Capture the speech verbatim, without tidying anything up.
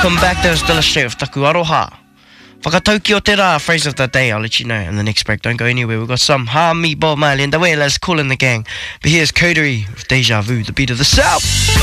welcome back. That was Dilla Straight with Taku Aroha. Whakatau ki o te rā, phrase of the day. I'll let you know in the next break. Don't go anywhere. We've got some Ha Mi Bob Marley and the way let's call in the gang. But here's Coterie with Deja Vu, the beat of the South.